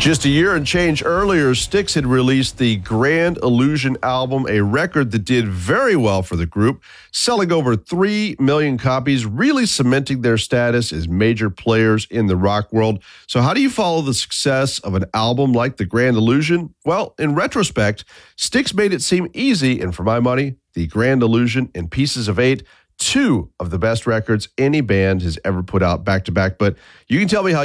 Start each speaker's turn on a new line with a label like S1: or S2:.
S1: Just a year and change earlier, Styx had released the Grand Illusion album, a record that did very well for the group, selling over 3 million copies, really cementing their status as major players in the rock world. So how do you follow the success of an album like the Grand Illusion? Well, in retrospect, Styx made it seem easy, and for my money, the Grand Illusion and Pieces of Eight, two of the best records any band has ever put out back to back. But you can tell me how